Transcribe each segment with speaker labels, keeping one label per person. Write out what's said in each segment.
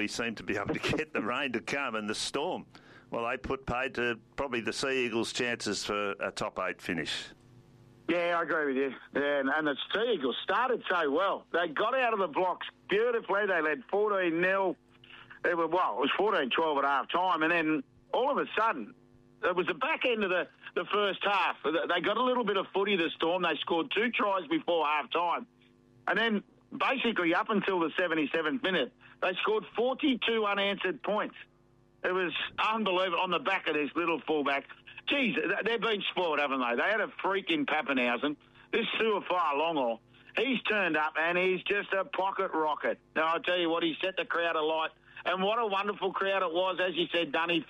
Speaker 1: we seem to be able to get the rain to come and the storm. Well, they put paid to probably the Sea Eagles' chances for a top 8 finish.
Speaker 2: Yeah, I agree with you. Yeah, and the Sea Eagles started so well. They got out of the blocks beautifully. They led 14-0. It was 14-12 at half time, and then all of a sudden, it was the back end of the first half. They got a little bit of footy, the Storm. They scored 2 tries before half time. And then basically up until the 77th minute, they scored 42 unanswered points. It was unbelievable on the back of this little fullback. Geez, they've been spoiled, haven't they? They had a freak in Pappenhausen. This Suafar Longall, he's turned up and he's just a pocket rocket. Now, I'll tell you what, he set the crowd alight. And what a wonderful crowd it was. As you said, Dunny,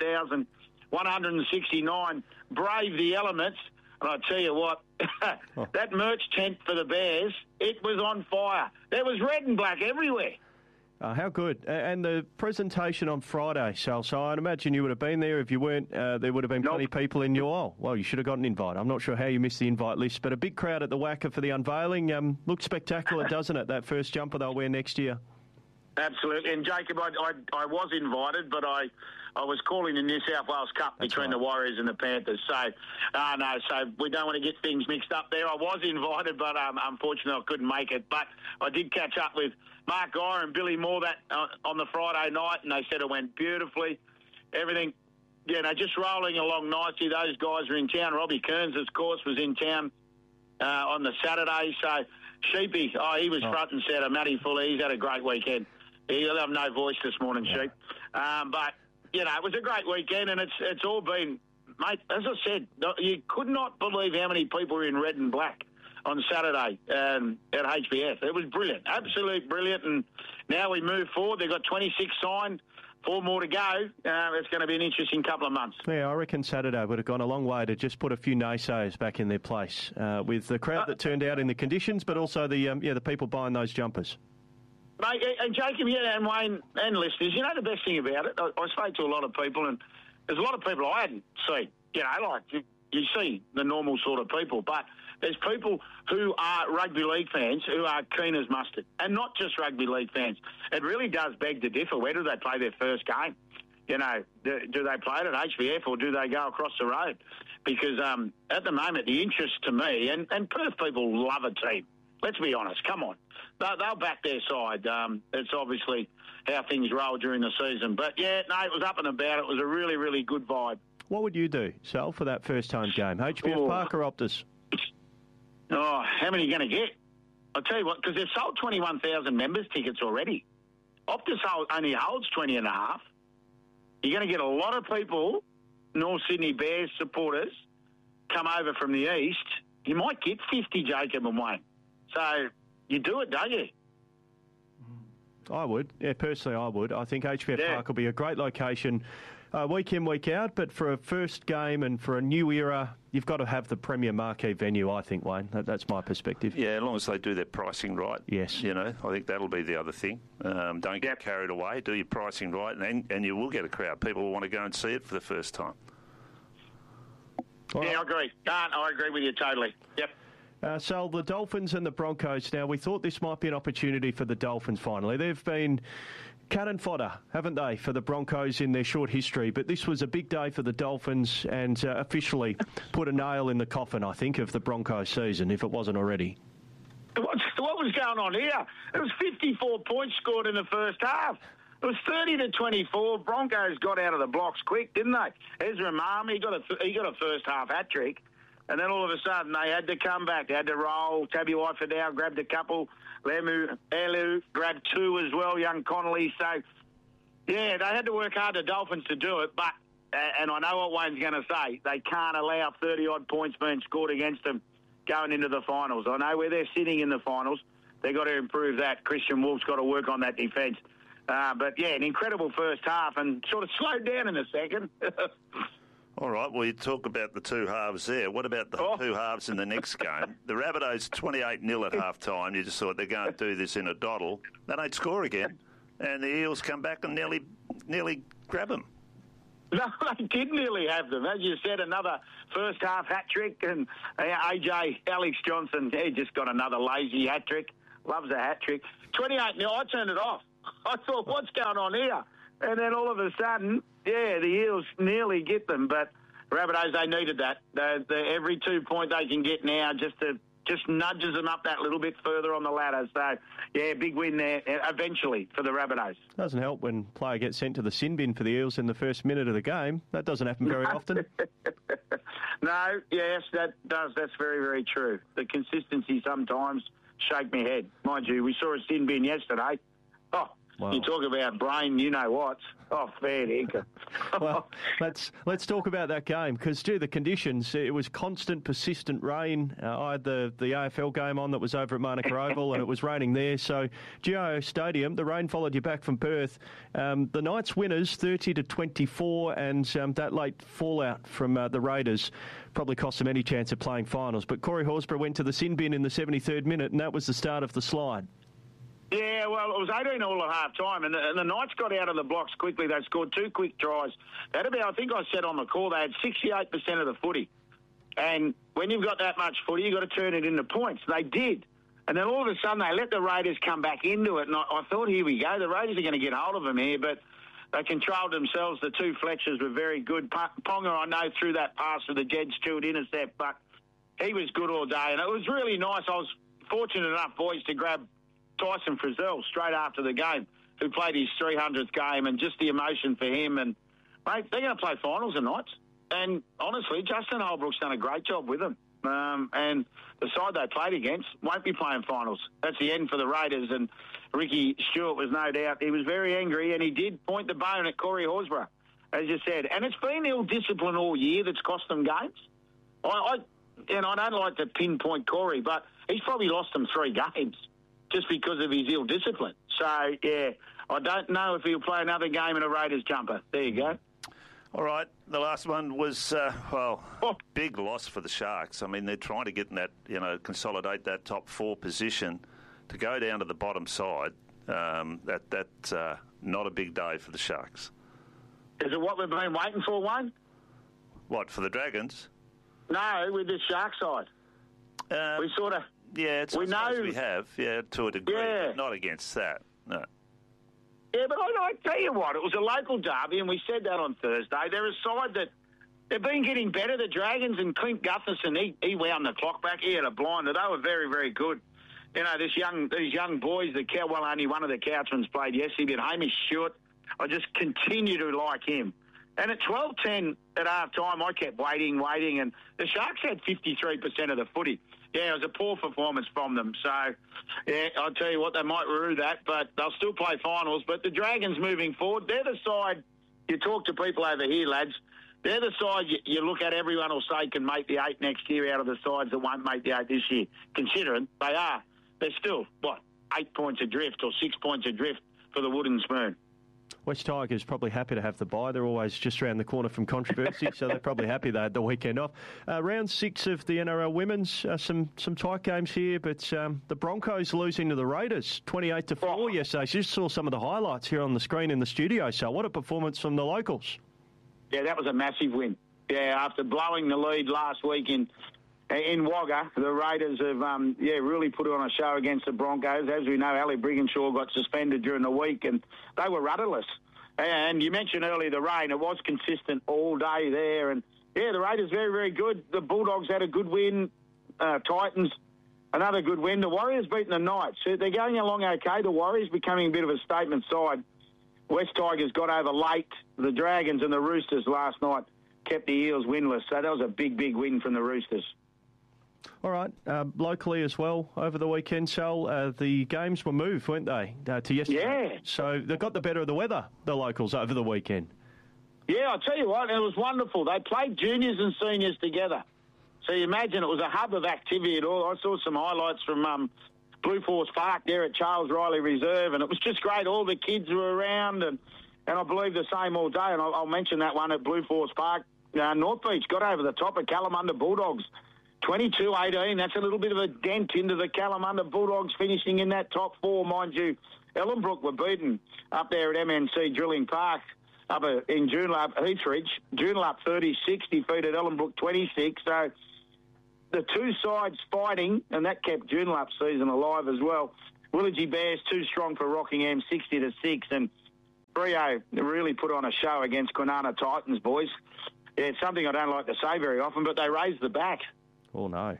Speaker 2: 15,169 braved the elements. And I tell you what, that merch tent for the Bears, it was on fire. There was red and black everywhere.
Speaker 3: How good. And the presentation on Friday, Sal, so I'd imagine you would have been there. If you weren't, there would have been plenty of people in your... Oh, well, you should have got an invite. I'm not sure how you missed the invite list, but a big crowd at the WACA for the unveiling. Looked spectacular, doesn't it, that first jumper they'll wear next year?
Speaker 2: Absolutely. And, Jacob, I was invited, but I was calling the New South Wales Cup between the Warriors and the Panthers. So, so we don't want to get things mixed up there. I was invited, but unfortunately I couldn't make it. But I did catch up with Mark Geyer and Billy Moore on the Friday night, and they said it went beautifully. Everything, just rolling along nicely. Those guys were in town. Robbie Kearns, of course, was in town on the Saturday. So, Sheepy, he was front and centre. Matty Fuller, he's had a great weekend. He'll have no voice this morning, Sheep. But, it was a great weekend, and it's all been, mate, as I said, you could not believe how many people were in red and black on Saturday at HBF. It was brilliant, absolutely brilliant, and now we move forward. They've got 26 signed, 4 more to go. It's going to be an interesting couple of months.
Speaker 3: Yeah, I reckon Saturday would have gone a long way to just put a few naysayers back in their place with the crowd that turned out in the conditions, but also the people buying those jumpers.
Speaker 2: Mate, and Jacob, and Wayne, and listeners, the best thing about it, I spoke to a lot of people, and there's a lot of people I hadn't seen. You see the normal sort of people, but there's people who are rugby league fans who are keen as mustard, and not just rugby league fans. It really does beg to differ. Where do they play their first game? Do they play it at HBF or do they go across the road? Because at the moment, the interest to me, and Perth people love a team. Let's be honest. Come on. They'll back their side. It's obviously how things roll during the season. But, it was up and about. It was a really, really good vibe.
Speaker 3: What would you do, Sal, for that first home game? HBF Park or Optus?
Speaker 2: Oh, how many are you going to get? I'll tell you what, because they've sold 21,000 members tickets already. Optus only holds 20 and a half. You're going to get a lot of people, North Sydney Bears supporters, come over from the east. You might get 50, Jacob and Wayne. So you do it, don't you?
Speaker 3: I would. Yeah, personally I would. I think HBF Park will be a great location week in, week out, but for a first game and for a new era, you've got to have the premier marquee venue, I think, Wayne. That's my perspective.
Speaker 1: Yeah, as long as they do their pricing right.
Speaker 3: Yes.
Speaker 1: I think that'll be the other thing. Don't get carried away. Do your pricing right, and you will get a crowd. People will want to go and see it for the first time.
Speaker 2: I agree. I agree with you totally. Yep.
Speaker 3: Sal, the Dolphins and the Broncos. Now, we thought this might be an opportunity for the Dolphins finally. They've been cannon fodder, haven't they, for the Broncos in their short history. But this was a big day for the Dolphins and officially put a nail in the coffin, I think, of the Broncos season, if it wasn't already.
Speaker 2: What was going on here? It was 54 points scored in the first half. It was 30-24. Broncos got out of the blocks quick, didn't they? Ezra Mam, he got a first half hat trick. And then all of a sudden, they had to come back. They had to roll. Tabby Whiteford grabbed a couple. Elu grabbed 2 as well, young Connolly. So, they had to work hard, the Dolphins, to do it. But, and I know what Wayne's going to say, they can't allow 30-odd points being scored against them going into the finals. I know where they're sitting in the finals. They've got to improve that. Christian Wolf's got to work on that defence. But, an incredible first half and sort of slowed down in the second.
Speaker 1: All right, well, you talk about the 2 halves there. What about the 2 halves in the next game? The Rabbitohs 28-0 at half-time. You just thought they're going to do this in a doddle. They don't score again. And the Eels come back and nearly grab them.
Speaker 2: No, they did nearly have them. As you said, another first-half hat-trick. And AJ, Alex Johnson, he just got another lazy hat-trick. Loves a hat-trick. 28-0, I turned it off. I thought, what's going on here? And then all of a sudden, the Eels nearly get them. But Rabbitohs, they needed that. Every 2 point they can get now just nudges them up that little bit further on the ladder. So, big win there eventually for the Rabbitohs.
Speaker 3: Doesn't help when a player gets sent to the sin bin for the Eels in the first minute of the game. That doesn't happen very often.
Speaker 2: No, yes, that does. That's very, very true. The consistency sometimes shake my head. Mind you, we saw a sin bin yesterday. Oh, wow. You talk about brain, you know what? Oh, fair dinkum.
Speaker 3: Well, let's talk about that game because, the conditions, it was constant, persistent rain. I had the AFL game on that was over at Manuka Oval and it was raining there. So, GIO Stadium, the rain followed you back from Perth. The Knights winners, 30-24, and that late fallout from the Raiders probably cost them any chance of playing finals. But Corey Horsburgh went to the sin bin in the 73rd minute, and that was the start of the slide.
Speaker 2: Yeah, well, it was 18-all at half-time, and the Knights got out of the blocks quickly. They scored 2 quick tries. I think I said on the call, they had 68% of the footy. And when you've got that much footy, you've got to turn it into points. They did. And then all of a sudden, they let the Raiders come back into it. And I thought, here we go. The Raiders are going to get hold of them here, but they controlled themselves. The two Fletchers were very good. Ponga, I know, threw that pass with the Jed Stewart intercept, but he was good all day. And it was really nice. I was fortunate enough, boys, to grab Tyson Frizzell straight after the game, who played his 300th game, and just the emotion for him. And, mate, they're going to play finals tonight. And, honestly, Justin Holbrook's done a great job with them. And the side they played against won't be playing finals. That's the end for the Raiders. And Ricky Stewart was no doubt, he was very angry, and he did point the bone at Corey Horsburgh, as you said. And it's been ill discipline all year that's cost them games. I don't like to pinpoint Corey, but he's probably lost them 3 games just because of his ill discipline. So, I don't know if he'll play another game in a Raiders jumper. There you go.
Speaker 1: All right, the last one was, big loss for the Sharks. I mean, they're trying to get in that, consolidate that top 4 position. To go down to the bottom side, that's not a big day for the Sharks.
Speaker 2: Is it what we've been waiting for, Wayne?
Speaker 1: What, for the Dragons?
Speaker 2: No, with the Shark side. We sort of...
Speaker 1: Yeah, we have, to a degree, but not against that, no.
Speaker 2: Yeah, but I tell you what, it was a local derby, and we said that on Thursday. They're a side that they've been getting better, the Dragons, and Clint Gutherson, he wound the clock back. He had a blinder. They were very, very good. These young boys, only one of the Couchmans played yesterday, but Hamish Stewart, I just continue to like him. And at 12-10 at half-time, I kept waiting, and the Sharks had 53% of the footy. Yeah, it was a poor performance from them. So, I'll tell you what, they might rue that, but they'll still play finals. But the Dragons moving forward, they're the side, you talk to people over here, lads, they're the side you look at, everyone will say can make the 8 next year out of the sides that won't make the 8 this year, considering they're still, 8 points adrift or 6 points adrift for the Wooden Spoon.
Speaker 3: West Tigers probably happy to have the bye. They're always just around the corner from controversy, so they're probably happy they had the weekend off. Round 6 of the NRL Women's, some tight games here, but the Broncos losing to the Raiders, 28-4 yesterday. Just saw some of the highlights here on the screen in the studio, so what a performance from the locals. Yeah,
Speaker 2: that was a massive win. Yeah, after blowing the lead last week in Wagga, the Raiders have really put on a show against the Broncos. As we know, Ali Brigginshaw got suspended during the week, and they were rudderless. And you mentioned earlier the rain. It was consistent all day there. And, the Raiders very, very good. The Bulldogs had a good win. Titans, another good win. The Warriors beating the Knights. So they're going along okay. The Warriors becoming a bit of a statement side. West Tigers got over late. The Dragons and the Roosters last night kept the Eels winless. So that was a big, big win from the Roosters.
Speaker 3: All right, locally as well over the weekend, Sal, the games were moved, weren't they, to yesterday?
Speaker 2: Yeah.
Speaker 3: So they got the better of the weather, the locals, over the weekend.
Speaker 2: Yeah, I'll tell you what, it was wonderful. They played juniors and seniors together. So you imagine it was a hub of activity at all. I saw some highlights from Blue Force Park there at Charles Riley Reserve, and it was just great. All the kids were around, and I believe the same all day. And I'll mention that one at Blue Force Park. North Beach got over the top of Kalamunda Bulldogs. 22-18, that's a little bit of a dent into the Kalamunda Bulldogs finishing in that top 4, mind you. Ellenbrook were beaten up there at MNC Drilling Park up in Joondalup, Heathridge. Joondalup 36 defeated Ellenbrook 26. So the two sides fighting, and that kept Joondalup's season alive as well, Willagee Bears too strong for Rockingham, 60-6, and Freo really put on a show against Kwinana Titans, boys. Yeah, it's something I don't like to say very often, but they raised the bat.
Speaker 3: Oh, no.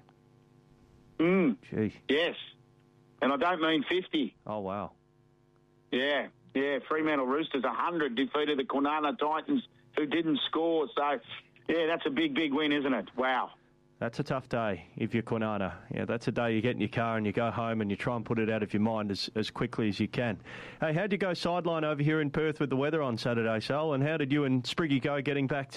Speaker 2: Gee. Yes. And I don't mean 50.
Speaker 3: Oh, wow.
Speaker 2: Yeah. Fremantle Roosters, 100, defeated the Kwinana Titans, who didn't score. So, yeah, that's a big, big win, isn't it? Wow.
Speaker 3: That's a tough day if you're Kwinana. Yeah, that's a day you get in your car and you go home and you try and put it out of your mind as quickly as you can. Hey, how'd you go sideline over here in Perth with the weather on Saturday, Sol? And how did you and Spriggy go getting back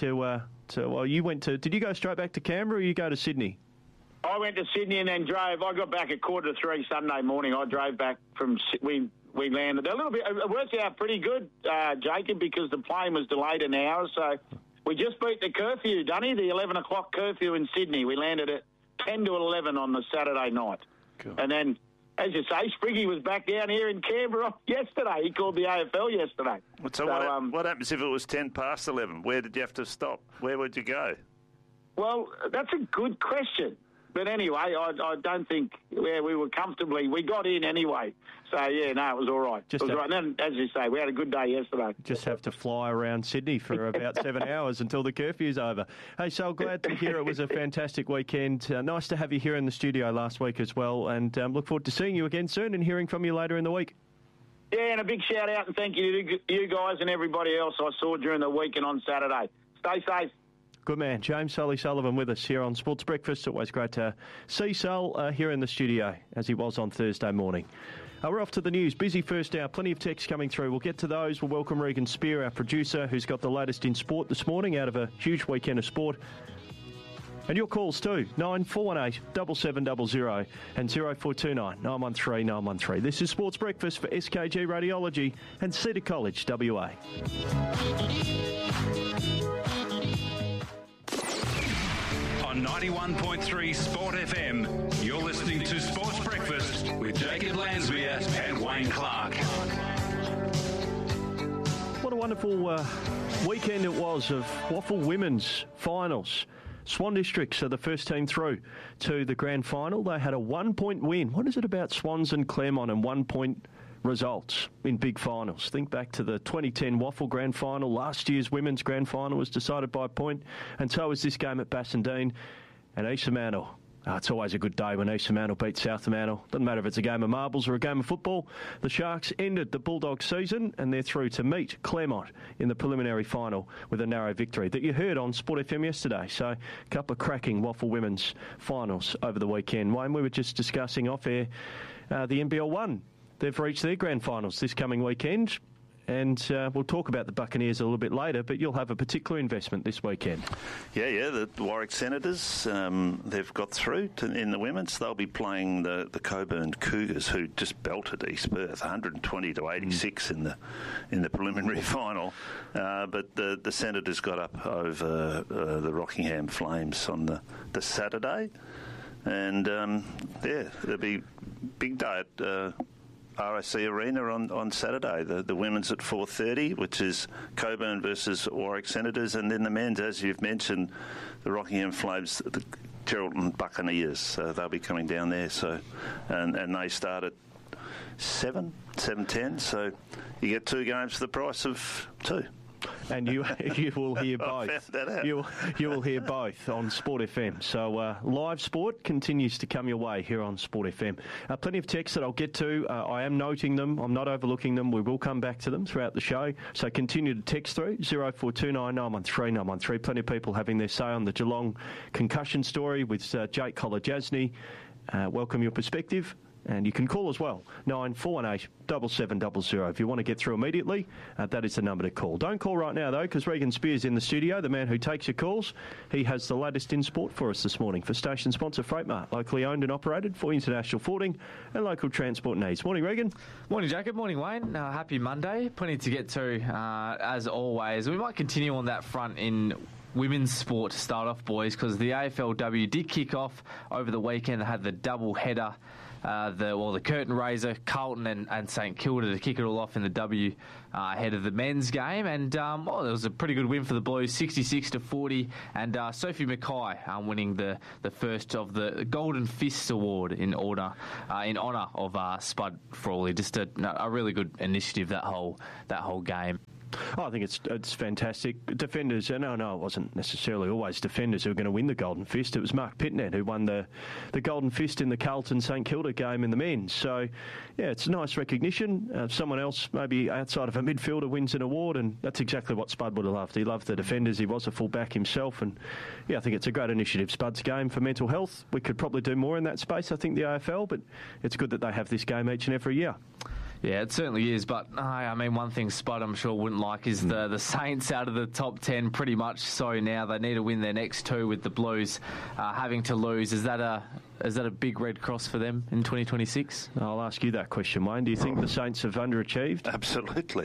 Speaker 3: did you go straight back to Canberra or you go to Sydney?
Speaker 2: I went to Sydney and then drove. I got back at 2:45 Sunday morning. I drove back from... We landed a little bit... It worked out pretty good, Jacob, because the plane was delayed an hour, so... We just beat the curfew, Dunny, the 11 o'clock curfew in Sydney. We landed at 10 to 11 on the Saturday night. Cool. And then, as you say, Spriggy was back down here in Canberra yesterday. He called the AFL yesterday.
Speaker 1: So what happens if it was 10 past 11? Where did you have to stop? Where would you go?
Speaker 2: Well, that's a good question. But anyway, I don't think we were comfortably... We got in anyway. So, yeah, no, it was all right. It was right. And then, as you say, we had a good day yesterday.
Speaker 3: Just have to fly around Sydney for about 7 hours until the curfew's over. Hey, so glad to hear it was a fantastic weekend. Nice to have you here in the studio last week as well. And look forward to seeing you again soon and hearing from you later in the week.
Speaker 2: Yeah, and a big shout-out and thank you to you guys and everybody else I saw during the week and on Saturday. Stay safe.
Speaker 3: Good man. James Sully Sullivan with us here on Sports Breakfast. Always great to see Sul here in the studio as he was on Thursday morning. We're off to the news. Busy first hour. Plenty of texts coming through. We'll get to those. We'll welcome Regan Spear, our producer, who's got the latest in sport this morning out of a huge weekend of sport. And your calls too, 9418 7700 and 0429 913 913. This is Sports Breakfast for SKG Radiology and Cedar College, WA.
Speaker 4: On 91.3 Sport FM, you're listening to Sports Breakfast with Jacob Lansmere and Wayne Clark.
Speaker 3: What a wonderful weekend it was of Waffle Women's Finals. Swan Districts are the first team through to the grand final. They had a 1-point win. What is it about Swans and Claremont and 1-point results in big finals? Think back to the 2010 Waffle Grand Final. Last year's Women's Grand Final was decided by a point, and so was this game at Bassendean. And East Fremantle, it's always a good day when East Fremantle beats South Fremantle. Doesn't matter if it's a game of marbles or a game of football. The Sharks ended the Bulldogs season and they're through to meet Claremont in the preliminary final with a narrow victory that you heard on Sport FM yesterday. So a couple of cracking Waffle Women's finals over the weekend. Wayne, we were just discussing off air the NBL 1. They've reached their grand finals this coming weekend, and we'll talk about the Buccaneers a little bit later, but you'll have a particular investment this weekend. Yeah, the Warwick Senators, they've got through in the women's. They'll be playing the Coburn Cougars, who just belted East Perth, 120 to 86 in the preliminary final. But the Senators got up over the Rockingham Flames on the Saturday, and there'll be big day at RSC Arena on Saturday. The women's at 4:30, which is Coburn versus Warwick Senators, and then the men's, as you've mentioned, the Rockingham Flames, the Geraldton Buccaneers. They'll be coming down there. So, and they start at 7:10. So you get two games for the price of two. And you will hear both. You will hear both on Sport FM. So live sport continues to come your way here on Sport FM. Plenty of texts that I'll get to. I am noting them. I'm not overlooking them. We will come back to them throughout the show. So continue to text through 0429 913 913. Plenty of people having their say on the Geelong concussion story with Jake Kolajasny. Welcome your perspective. And you can call as well, 9418 7700. If you want to get through immediately, that is the number to call. Don't call right now, though, because Regan Spears in the studio, the man who takes your calls. He has the latest in sport for us this morning for station sponsor Freightmart, locally owned and operated for international forwarding and local transport needs. Morning, Regan.
Speaker 5: Morning, Jacob. Morning, Wayne. Happy Monday. Plenty to get to, as always. We might continue on that front in women's sport to start off, boys, because the AFLW did kick off over the weekend. They had the double header the curtain raiser, Carlton and St Kilda to kick it all off in the W ahead of the men's game. And there was a pretty good win for the Blues, 66-40. And Sophie Mackay winning the first of the Golden Fist Award in honour of Spud Frawley. Just a really good initiative, that whole game.
Speaker 3: Oh, I think it's fantastic. Defenders, no, it wasn't necessarily always defenders who were going to win the Golden Fist. It was Mark Pitnet who won the Golden Fist in the Carlton-St Kilda game in the men's. So, yeah, it's a nice recognition. Someone else, maybe outside of a midfielder, wins an award, and that's exactly what Spud would have loved. He loved the defenders. He was a full-back himself, and, yeah, I think it's a great initiative. Spud's game for mental health. We could probably do more in that space, I think, the AFL, but it's good that they have this game each and every year.
Speaker 5: Yeah, it certainly is. But, I mean, one thing Spud, I'm sure, wouldn't like is the Saints out of the top 10 pretty much so now. They need to win their next two with the Blues having to lose. Is that a big red cross for them in 2026?
Speaker 3: I'll ask you that question, Wayne. Do you think the Saints have underachieved?
Speaker 1: Absolutely.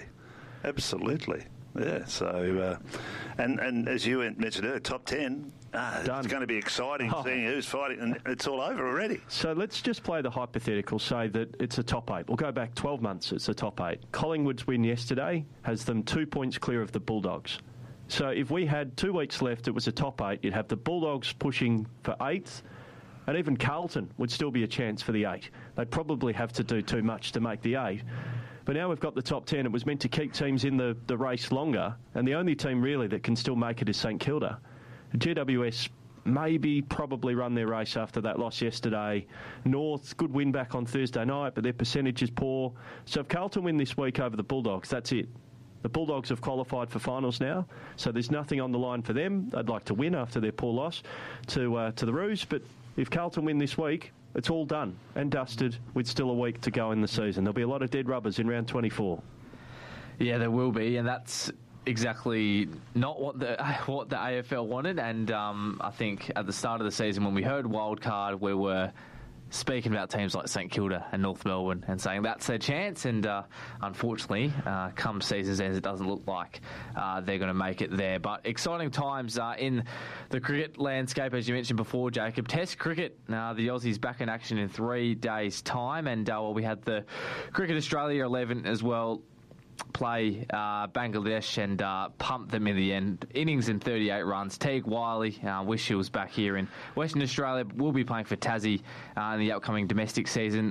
Speaker 1: Yeah, so, and as you mentioned earlier, top 10, it's going to be exciting seeing who's fighting, and it's all over already.
Speaker 3: So let's just play the hypothetical, say that it's a top 8. We'll go back 12 months, it's a top 8. Collingwood's win yesterday has them 2 points clear of the Bulldogs. So if we had 2 weeks left, it was a top 8, you'd have the Bulldogs pushing for 8th, and even Carlton would still be a chance for the 8. They'd probably have to do too much to make the 8. But now we've got the top 10. It was meant to keep teams in the race longer, and the only team really that can still make it is St Kilda. GWS probably run their race after that loss yesterday. North, good win back on Thursday night, but their percentage is poor. So if Carlton win this week over the Bulldogs, that's it. The Bulldogs have qualified for finals now, so there's nothing on the line for them. They'd like to win after their poor loss to the Roos, but if Carlton win this week, it's all done and dusted with still a week to go in the season. There'll be a lot of dead rubbers in round 24.
Speaker 5: Yeah, there will be, and that's exactly not what the AFL wanted. And I think at the start of the season when we heard wildcard, we were speaking about teams like St Kilda and North Melbourne and saying that's their chance, and unfortunately come season's end it doesn't look like they're going to make it there. But exciting times in the cricket landscape, as you mentioned before, Jacob. Test cricket, the Aussies back in action in 3 days' time, and we had the Cricket Australia 11 as well play Bangladesh and pump them in the end. Innings in 38 runs. Teague Wiley, wish he was back here in Western Australia, will be playing for Tassie in the upcoming domestic season.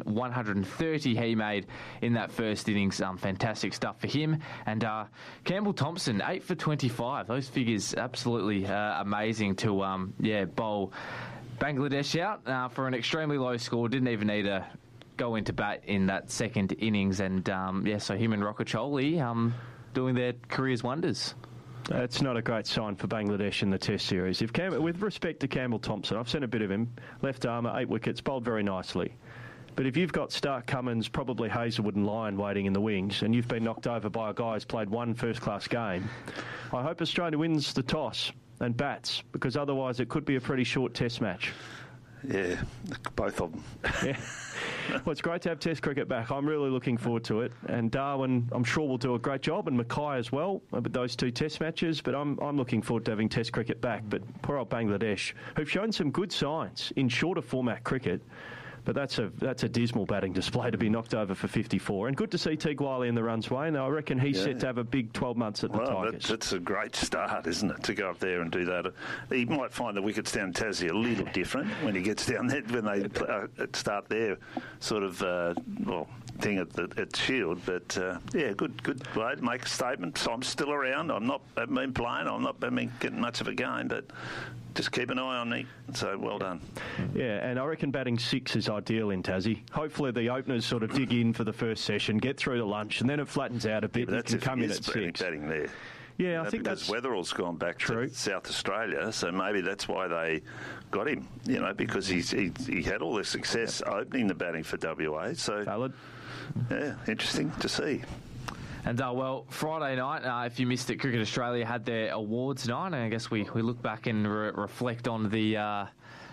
Speaker 5: 130 he made in that first innings. Fantastic stuff for him. And Campbell Thompson, 8 for 25. Those figures absolutely amazing to bowl Bangladesh out for an extremely low score. Didn't even need a go into bat in that second innings, and so him and Rockacholi doing their careers wonders.
Speaker 3: It's not a great sign for Bangladesh in the Test series. With respect to Campbell Thompson, I've seen a bit of him. Left armour, 8 wickets, bowled very nicely. But if you've got Stark, Cummins, probably Hazelwood and Lyon waiting in the wings, and you've been knocked over by a guy who's played one first-class game, I hope Australia wins the toss and bats, because otherwise it could be a pretty short Test match.
Speaker 1: Yeah, both of them.
Speaker 3: Yeah. Well, it's great to have Test cricket back. I'm really looking forward to it. And Darwin, I'm sure, will do a great job, and Mackay as well, with those 2 Test matches. But I'm looking forward to having Test cricket back. But poor old Bangladesh, who've shown some good signs in shorter format cricket. But that's a dismal batting display to be knocked over for 54. And good to see Teague Wiley in the runs, Wayne. I reckon he's set to have a big 12 months at the Tigers.
Speaker 1: That's a great start, isn't it, to go up there and do that. He might find the wickets down Tassie a little different when he gets down there, when they start their sort of, thing at Shield. But, good way to make a statement. So I'm still around. I've been playing. I've been getting much of a game, but just keep an eye on me. So well done.
Speaker 3: Yeah, and I reckon batting 6 is ideal in Tassie. Hopefully the openers sort of dig in for the first session, get through to lunch, and then it flattens out a bit and can come in at 6.
Speaker 1: Batting there.
Speaker 3: Yeah, I think that's...
Speaker 1: Weatherall's gone back to South Australia, so maybe that's why they got him, because he had all the success opening the batting for WA. So
Speaker 3: valid.
Speaker 1: Yeah, interesting to see.
Speaker 5: And, Friday night, if you missed it, Cricket Australia had their awards night, and I guess we look back and reflect on the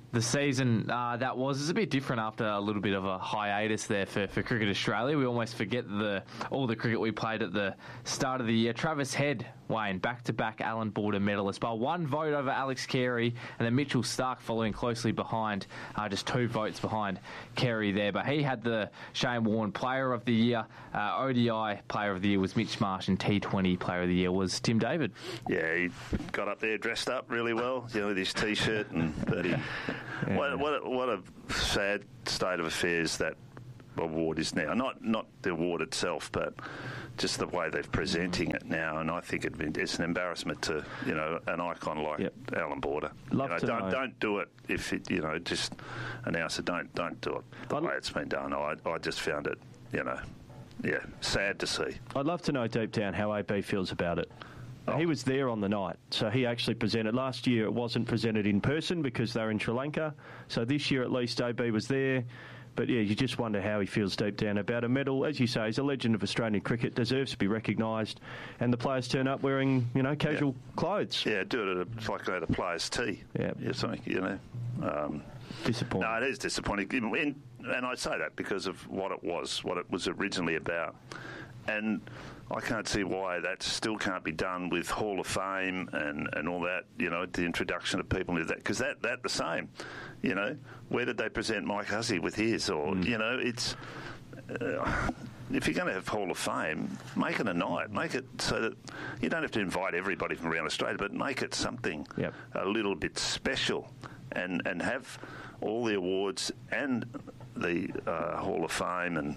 Speaker 5: the season that was a bit different after a little bit of a hiatus there for Cricket Australia. We almost forget all the cricket we played at the start of the year. Travis Head, Wayne, back-to-back Allan Border medalist by one vote over Alex Carey, and then Mitchell Starc following closely behind, just 2 votes behind Carey there. But he had the Shane Warne Player of the Year. ODI Player of the Year was Mitch Marsh, and T20 Player of the Year was Tim David.
Speaker 1: Yeah, he got up there dressed up really well, with his T-shirt and bloody... Yeah. What a sad state of affairs that award is now. Not the award itself, but just the way they're presenting it now. And I think it's an embarrassment to an icon like Allan Border. Don't do it if it, just announce it. Don't do it the way it's been done. I just found it sad to see.
Speaker 3: I'd love to know deep down how AB feels about it. He was there on the night, so he actually presented. Last year it wasn't presented in person because they were in Sri Lanka, so this year at least AB was there. But yeah, you just wonder how he feels deep down about a medal. As you say, he's a legend of Australian cricket, deserves to be recognised, and the players turn up wearing, casual clothes.
Speaker 1: Yeah, do it like at a players' tea.
Speaker 3: Yeah,
Speaker 1: something,
Speaker 3: disappointing.
Speaker 1: No, it is disappointing, and I say that because of what it was originally about. And I can't see why that still can't be done with Hall of Fame and all that, the introduction of people into that. Because that the same, where did they present Mike Hussey with his? Or, it's... if you're going to have Hall of Fame, make it a night. Make it so that you don't have to invite everybody from around Australia, but make it something a little bit special and have all the awards and the Hall of Fame. And,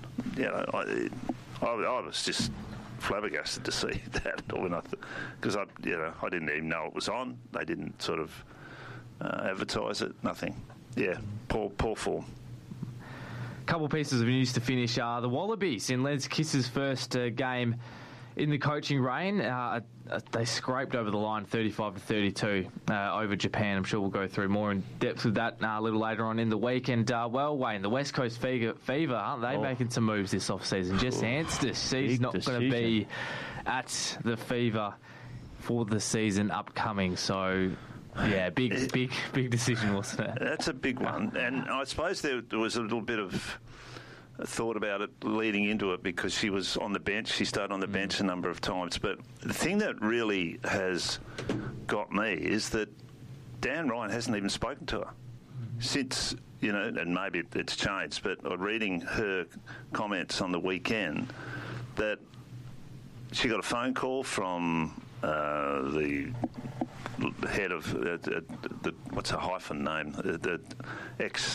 Speaker 1: I was just flabbergasted to see that because I didn't even know it was on. They didn't sort of advertise it. Nothing. Yeah, poor form.
Speaker 5: Couple pieces of news to finish. The Wallabies in Les Kiss's first game in the coaching reign, they scraped over the line 35-32 over Japan. I'm sure we'll go through more in depth with that a little later on in the week. And, Wayne, the West Coast Fever, aren't they making some moves this off-season? Jess Anstice, she's not going to be at the Fever for the season upcoming. So, yeah, big decision, wasn't it?
Speaker 1: That's a big one. And I suppose there was a little bit of thought about it leading into it because she was on the bench. She started on the bench a number of times. But the thing that really has got me is that Dan Ryan hasn't even spoken to her since, and maybe it's changed, but reading her comments on the weekend that she got a phone call from the head of what's her hyphen name? The ex...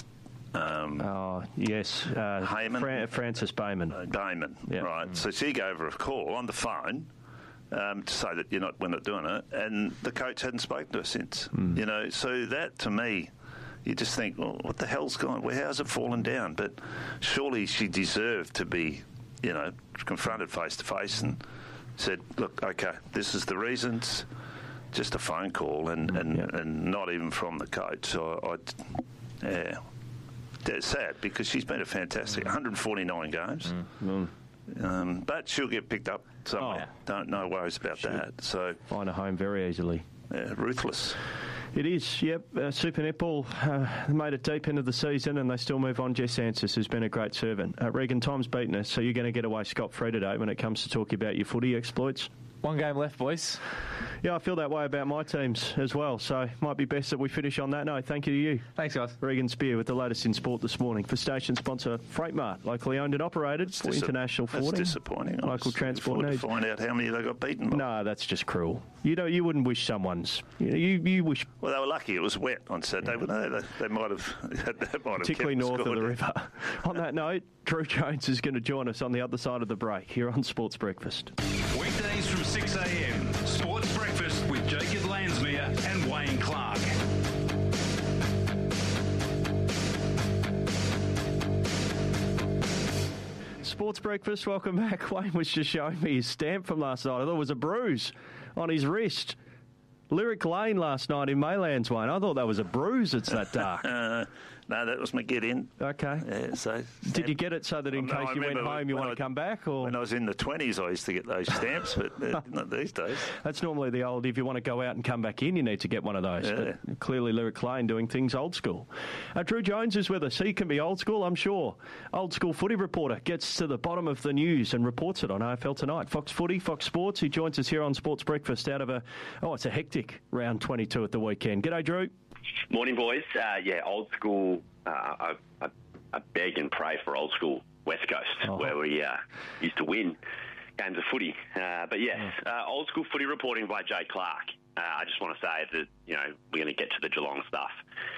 Speaker 3: Heyman? Frances Bayman.
Speaker 1: Bayman, right. So she gave her a call on the phone to say that we're not doing it, and the coach hadn't spoken to her since. So that, to me, you just think, well, what the hell's going on? Well, how's it fallen down? But surely she deserved to be, confronted face-to-face and said, look, OK, this is the reasons, just a phone call and not even from the coach. So, it's sad because she's been a fantastic 149 games, but she'll get picked up somewhere. No worries about that. So
Speaker 3: find a home very easily.
Speaker 1: Yeah, ruthless.
Speaker 3: It is, yep. Super Netball made it deep into the season and they still move on. Jess Anstice, who's been a great servant. Regan, time's beaten us, so you're going to get away scot-free today when it comes to talking about your footy exploits.
Speaker 5: One game left, boys.
Speaker 3: Yeah, I feel that way about my teams as well, so it might be best that we finish on that note. Thank you to you.
Speaker 5: Thanks, guys.
Speaker 3: Regan Spear with the latest in sport this morning. For station sponsor Freight Mart, locally owned and operated for international forwarding.
Speaker 1: That's disappointing.
Speaker 3: Local transport needs.
Speaker 1: To find out how many they got beaten by.
Speaker 3: No, that's just cruel. You wouldn't wish someone's. You wish.
Speaker 1: Well, they were lucky. It was wet on Saturday, but they might have.
Speaker 3: Particularly north of the river. On that note, Drew Jones is going to join us on the other side of the break here on Sports Breakfast.
Speaker 4: Weekdays from 6 a.m. Sports Breakfast with Jacob Lansmere and Wayne Clark.
Speaker 3: Sports Breakfast, welcome back. Wayne was just showing me his stamp from last night. I thought it was a bruise on his wrist. Lyric Lane last night in Maylands, Wayne. I thought that was a bruise. It's that dark.
Speaker 1: No, that was my get in.
Speaker 3: Okay.
Speaker 1: Yeah, so
Speaker 3: did you get it so that in
Speaker 1: No,
Speaker 3: case
Speaker 1: I
Speaker 3: you went
Speaker 1: remember
Speaker 3: home, you
Speaker 1: when
Speaker 3: want to come back? Or
Speaker 1: When I was in the 20s, I used to get those stamps, but not these days.
Speaker 3: that's normally the old, if you want to go out and come back in, you need to get one of those.
Speaker 1: Yeah.
Speaker 3: But clearly Lyric Lane doing things old school. Drew Jones is with us. He can be old school, I'm sure. Old school footy reporter gets to the bottom of the news and reports it on AFL Tonight. Fox Footy, Fox Sports. He joins us here on Sports Breakfast out of it's a hectic round 22 at the weekend. G'day, Drew.
Speaker 6: Morning, boys. Old school. I beg and pray for old school West Coast, where we used to win games of footy. But yes, old school footy reporting by Jay Clark. I just want to say that, we're going to get to the Geelong stuff.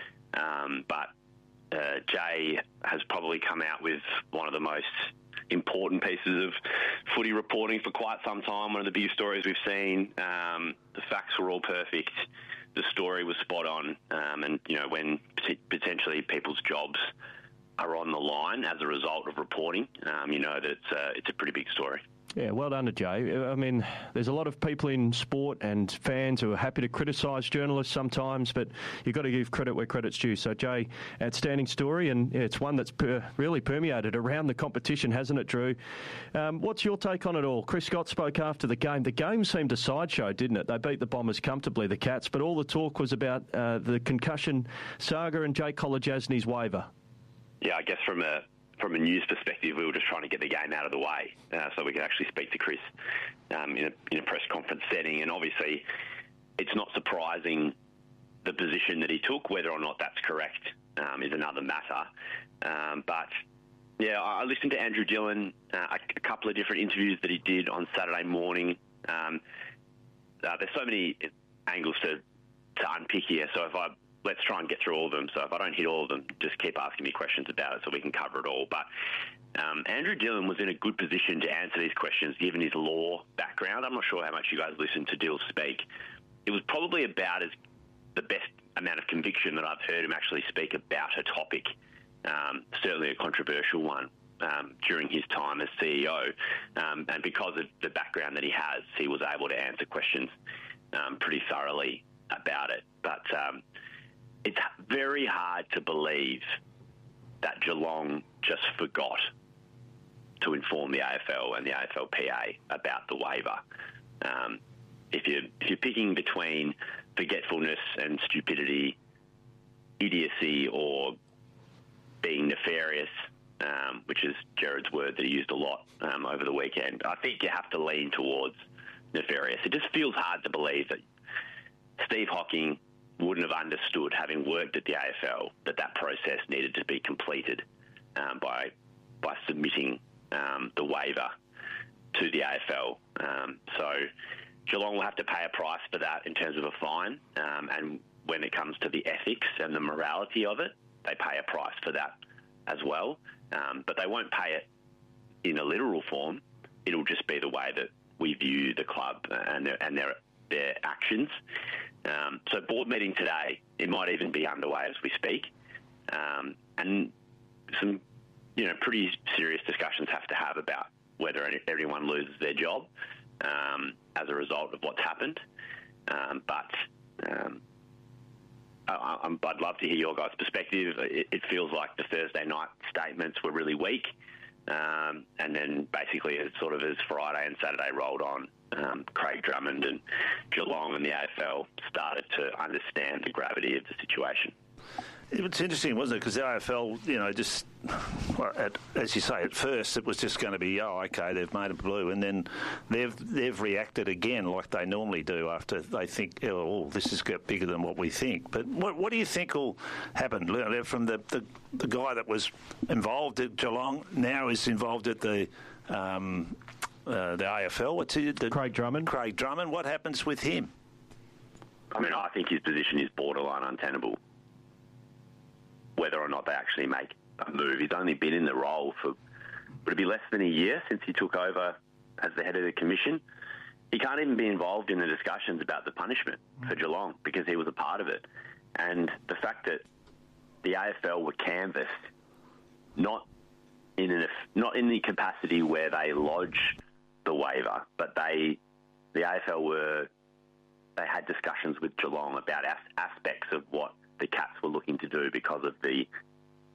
Speaker 6: But Jay has probably come out with one of the most important pieces of footy reporting for quite some time. One of the biggest stories we've seen. The facts were all perfect. The story was spot on. And, when potentially people's jobs are on the line as a result of reporting, that it's a pretty big story.
Speaker 3: Yeah, well done to Jay. I mean, there's a lot of people in sport and fans who are happy to criticise journalists sometimes, but you've got to give credit where credit's due. So, Jay, outstanding story, and it's one that's really permeated around the competition, hasn't it, Drew? What's your take on it all? Chris Scott spoke after the game. The game seemed a sideshow, didn't it? They beat the Bombers comfortably, the Cats, but all the talk was about the concussion saga and Jake Kolodjasny's waiver.
Speaker 6: Yeah, I guess from a news perspective, we were just trying to get the game out of the way so we could actually speak to Chris in a press conference setting. And obviously, it's not surprising the position that he took. Whether or not that's correct is another matter. But, I listened to Andrew Dillon, a couple of different interviews that he did on Saturday morning. There's so many angles to unpick here, so let's try and get through all of them. So if I don't hit all of them, just keep asking me questions about it so we can cover it all. But Andrew Dillon was in a good position to answer these questions given his law background. I'm not sure how much you guys listened to Dill speak. It was probably about the best amount of conviction that I've heard him actually speak about a topic, certainly a controversial one, during his time as CEO. And because of the background that he has, he was able to answer questions pretty thoroughly about it. But it's very hard to believe that Geelong just forgot to inform the AFL and the AFLPA about the waiver. If you're picking between forgetfulness and stupidity, idiocy, or being nefarious, which is Jared's word that he used a lot over the weekend, I think you have to lean towards nefarious. It just feels hard to believe that Steve Hocking wouldn't have understood, having worked at the AFL, that process needed to be completed by submitting the waiver to the AFL. So Geelong will have to pay a price for that in terms of a fine. And when it comes to the ethics and the morality of it, they pay a price for that as well. But they won't pay it in a literal form. It'll just be the way that we view the club and their actions. So board meeting today, it might even be underway as we speak. And some, pretty serious discussions have to have about whether everyone loses their job as a result of what's happened. I'd love to hear your guys' perspective. It feels like the Thursday night statements were really weak. And then basically as Friday and Saturday rolled on, Craig Drummond and Geelong and the AFL started to understand the gravity of the situation.
Speaker 1: It's interesting, wasn't it? Because the AFL, as you say, at first it was just going to be, okay, they've made it blue, and then they've reacted again like they normally do after they think, this has got bigger than what we think. But what do you think will happen from the guy that was involved at Geelong now is involved at the AFL? What's it?
Speaker 3: Craig Drummond.
Speaker 1: Craig Drummond. What happens with him?
Speaker 6: I mean, I think his position is borderline untenable. Whether or not they actually make a move. He's only been in the role for, would it be less than a year since he took over as the head of the commission? He can't even be involved in the discussions about the punishment for Geelong because he was a part of it. And the fact that the AFL were canvassed, not in the capacity where they lodge the waiver, but the AFL they had discussions with Geelong about aspects of what the Cats were looking to do because of the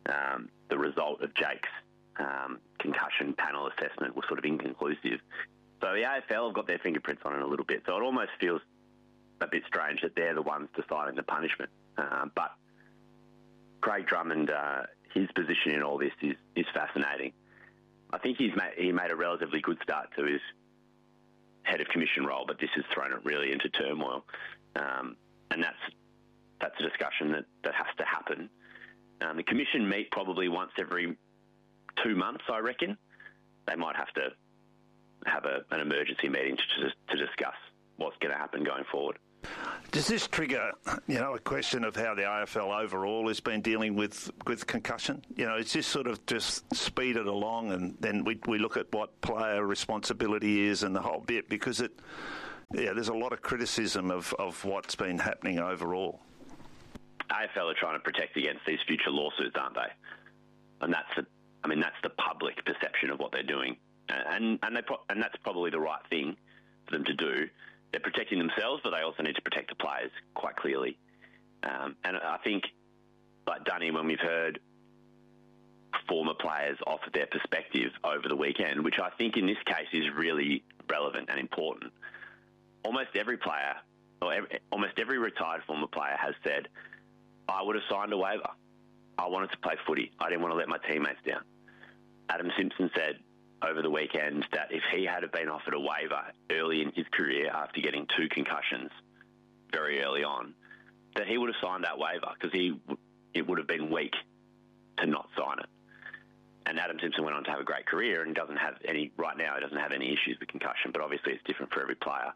Speaker 6: the result of Jake's concussion panel assessment was sort of inconclusive. So the AFL have got their fingerprints on it a little bit. So it almost feels a bit strange that they're the ones deciding the punishment. But Craig Drummond, his position in all this is fascinating. I think he made a relatively good start to his head of commission role, but this has thrown it really into turmoil. And that's a discussion that has to happen. The commission meet probably once every 2 months, I reckon. They might have to have an emergency meeting to discuss what's going to happen going forward.
Speaker 1: Does this trigger, a question of how the AFL overall has been dealing with concussion? Is this sort of just speed it along, and then we look at what player responsibility is and the whole bit, because there's a lot of criticism of what's been happening overall.
Speaker 6: AFL are trying to protect against these future lawsuits, aren't they? And that's the public perception of what they're doing, and that's probably the right thing for them to do. They're protecting themselves, but they also need to protect the players quite clearly. And I think, like Dunny, when we've heard former players offer their perspective over the weekend, which I think in this case is really relevant and important, almost every player, almost every retired former player has said, I would have signed a waiver. I wanted to play footy. I didn't want to let my teammates down. Adam Simpson said over the weekend that if he had been offered a waiver early in his career after getting 2 concussions very early on, that he would have signed that waiver because it would have been weak to not sign it. And Adam Simpson went on to have a great career and doesn't have any issues with concussion, but obviously it's different for every player.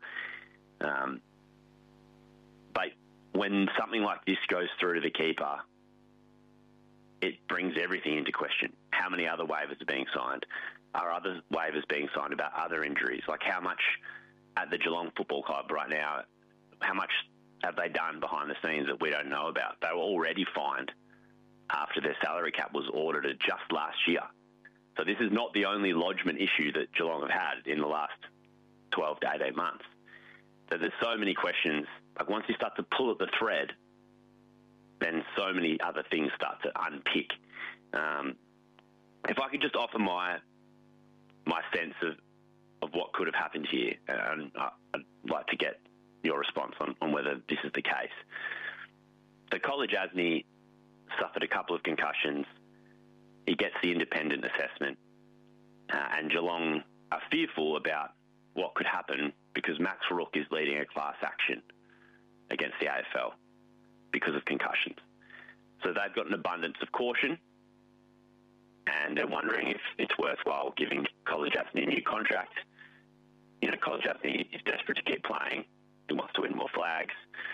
Speaker 6: But when something like this goes through to the keeper, it brings everything into question. How many other waivers are being signed? Are other waivers being signed about other injuries? Like how much at the Geelong Football Club right now, how much have they done behind the scenes that we don't know about? They were already fined after their salary cap was audited just last year. So this is not the only lodgement issue that Geelong have had in the last 12 to 18 months. So there's so many questions. Like once you start to pull at the thread, then so many other things start to unpick. If I could just offer my sense of what could have happened here, and I'd like to get your response on whether this is the case. So College Asney suffered a couple of concussions. He gets the independent assessment, and Geelong are fearful about what could happen because Max Rook is leading a class action against the AFL because of concussions. So they've got an abundance of caution, and they're wondering if it's worthwhile giving College Asney a new contract. College Asney is desperate to keep playing. He wants to win more flags.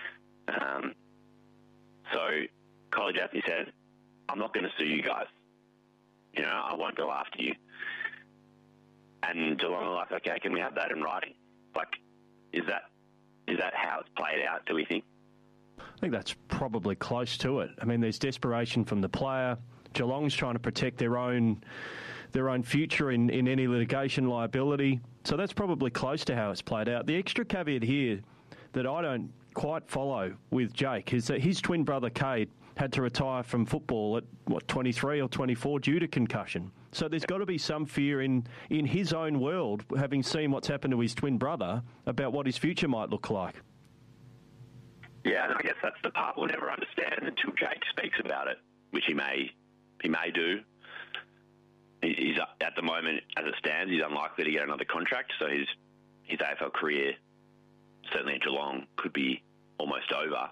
Speaker 6: So College Asney said, I'm not going to sue you guys. I won't go after you. And Geelong are like, okay, can we have that in writing? Like, is that how it's played out, do we think?
Speaker 3: I think that's probably close to it. I mean, there's desperation from the player. Geelong's trying to protect their own future in any litigation liability. So that's probably close to how it's played out. The extra caveat here that I don't quite follow with Jake is that his twin brother, Cade, had to retire from football at, 23 or 24 due to concussion. So there's got to be some fear in his own world, having seen what's happened to his twin brother, about what his future might look like.
Speaker 6: Yeah, and I guess that's the part we'll never understand until Jake speaks about it, which he may do. He's at the moment, as it stands, he's unlikely to get another contract, so his AFL career, certainly at Geelong, could be almost over.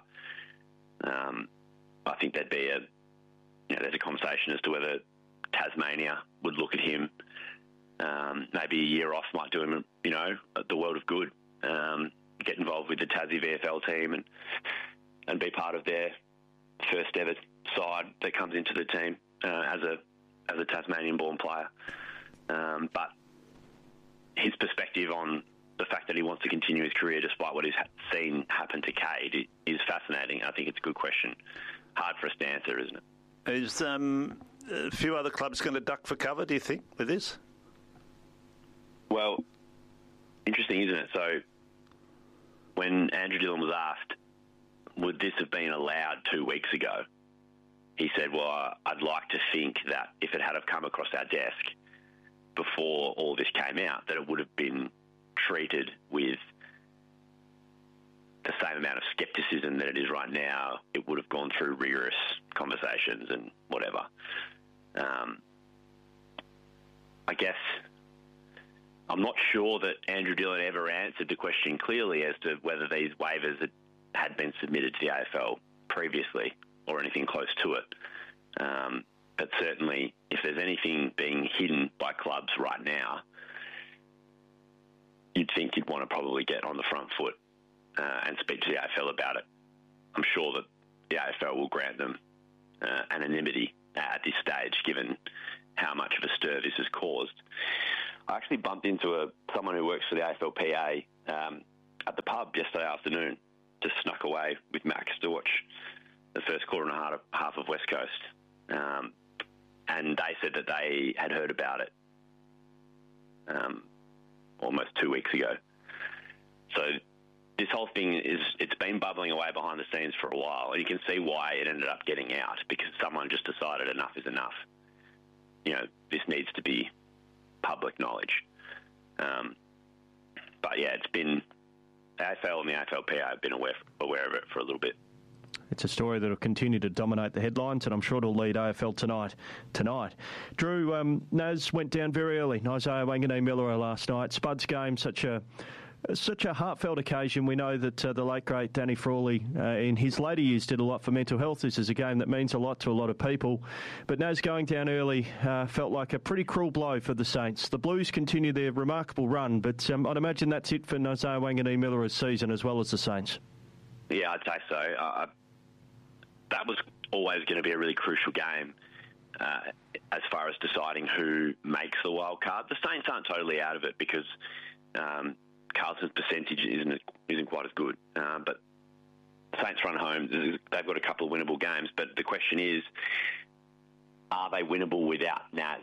Speaker 6: I think there'd be there's a conversation as to whether Tasmania would look at him. Maybe a year off might do him, the world of good. Get involved with the Tassie VFL team and be part of their first ever side that comes into the team as a Tasmanian-born player. But his perspective on the fact that he wants to continue his career despite what he's seen happen to Cade is fascinating. I think it's a good question. Hard for us to answer, isn't it?
Speaker 1: Is a few other clubs going to duck for cover, do you think, with this?
Speaker 6: Well, interesting, isn't it? So when Andrew Dillon was asked, would this have been allowed 2 weeks ago? he said, well, I'd like to think that if it had have come across our desk before all this came out, that it would have been treated with the same amount of scepticism that it is right now. It would have gone through rigorous conversations and whatever. I guess I'm not sure that Andrew Dillon ever answered the question clearly as to whether these waivers had been submitted to the AFL previously or anything close to it. But certainly, if there's anything being hidden by clubs right now, you'd think you'd want to probably get on the front foot and speak to the AFL about it. I'm sure that the AFL will grant them anonymity at this stage, given how much of a stir this has caused. I actually bumped into someone who works for the AFLPA at the pub yesterday afternoon, just snuck away with Max to watch the first quarter and a half of West Coast. And they said that they had heard about it almost 2 weeks ago. So this whole thing it's been bubbling away behind the scenes for a while, and you can see why it ended up getting out, because someone just decided enough is enough. You know, this needs to be public knowledge. But yeah, it's been AFL and the AFLPA have been aware of it for a little bit.
Speaker 3: It's a story that will continue to dominate the headlines, and I'm sure it'll lead AFL tonight. Drew, Naz went down very early. Isaiah Wanganeen-Miller last night. Spud's game, such a heartfelt occasion. We know that the late, great Danny Frawley in his later years did a lot for mental health. This is a game that means a lot to a lot of people. But Naz going down early felt like a pretty cruel blow for the Saints. The Blues continue their remarkable run, but I'd imagine that's it for Isaiah Wanganeen-Miller's season as well as the Saints.
Speaker 6: Yeah, I'd say so. That was always going to be a really crucial game as far as deciding who makes the wild card. The Saints aren't totally out of it because Carlton's percentage isn't quite as good. But Saints run home. They've got a couple of winnable games. But the question is, are they winnable without Naz?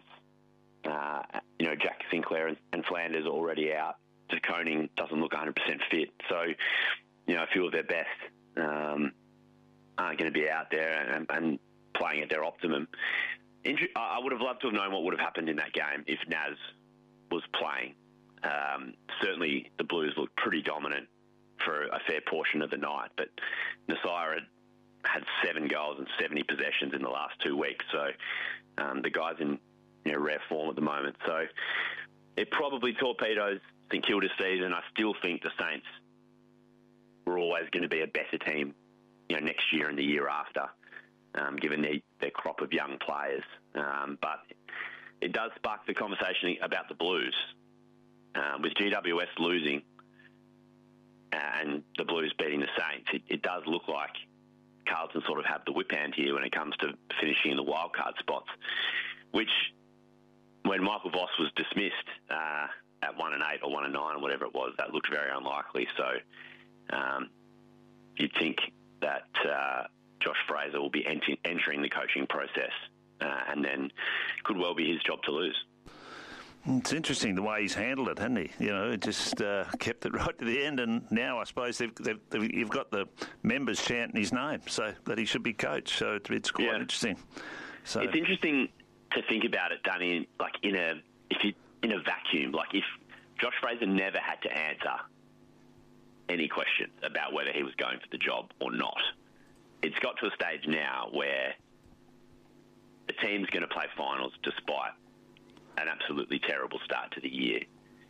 Speaker 6: Jack Sinclair and Flanders are already out. De Koning doesn't look 100% fit. So, a few of their best aren't going to be out there and playing at their optimum. I would have loved to have known what would have happened in that game if Naz was playing. Certainly the Blues looked pretty dominant for a fair portion of the night, but Nasiah had 7 goals and 70 possessions in the last 2 weeks, so the guy's in rare form at the moment. So it probably torpedoes St Kilda's season. I still think the Saints were always going to be a better team next year and the year after, given their crop of young players. But it does spark the conversation about the Blues. With GWS losing and the Blues beating the Saints, it does look like Carlton sort of have the whip hand here when it comes to finishing in the wildcard spots, which when Michael Voss was dismissed at 1-8 or 1-9 or whatever it was, that looked very unlikely. So you'd think that Josh Fraser will be entering the coaching process and then could well be his job to lose.
Speaker 1: It's interesting the way he's handled it, hasn't he? It just kept it right to the end, and now I suppose you've got the members chanting his name, so that he should be coached. So it's quite interesting. So
Speaker 6: it's interesting to think about it, Danny. Like in a vacuum, like if Josh Fraser never had to answer any question about whether he was going for the job or not, it's got to a stage now where the team's going to play finals despite an absolutely terrible start to the year.